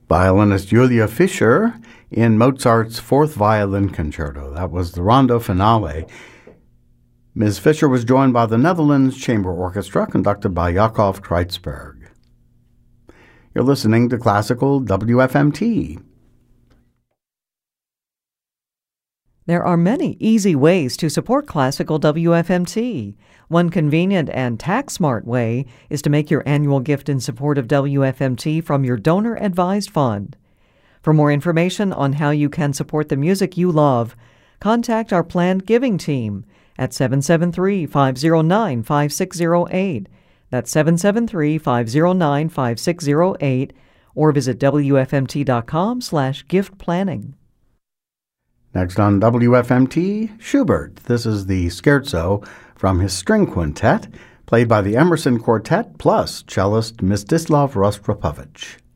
Violinist Julia Fischer in Mozart's Fourth Violin Concerto. That was the rondo finale. Ms. Fischer was joined by the Netherlands Chamber Orchestra, conducted by Yakov Kreitzberg. You're listening to Classical WFMT. There are many easy ways to support Classical WFMT. One convenient and tax-smart way is to make your annual gift in support of WFMT from your donor-advised fund. For more information on how you can support the music you love, contact our planned giving team at 773-509-5608. That's 773-509-5608, or visit WFMT.com/gift planning. Next on WFMT, Schubert. This is the scherzo from his string quintet, played by the Emerson Quartet plus cellist Mstislav Rostropovich.